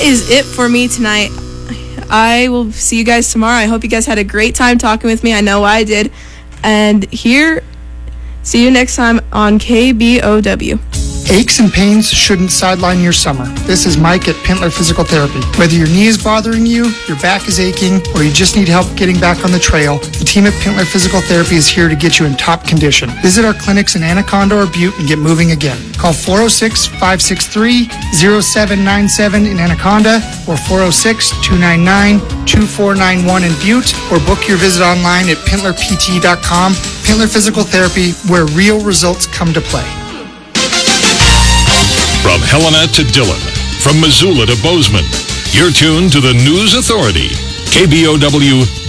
that is it for me tonight. I will see you guys tomorrow. I hope you guys had a great time talking with me. I know I did. And see you next time on KBOW. Aches and pains shouldn't sideline your summer. This is Mike at Pintler Physical Therapy. Whether your knee is bothering you, your back is aching, or you just need help getting back on the trail, the team at Pintler Physical Therapy is here to get you in top condition. Visit our clinics in Anaconda or Butte and get moving again. Call 406-563-0797 in Anaconda or 406-299-2491 in Butte, or book your visit online at pintlerpt.com. Pintler Physical Therapy, where real results come to play. From Helena to Dillon, from Missoula to Bozeman, you're tuned to the News Authority, KBOW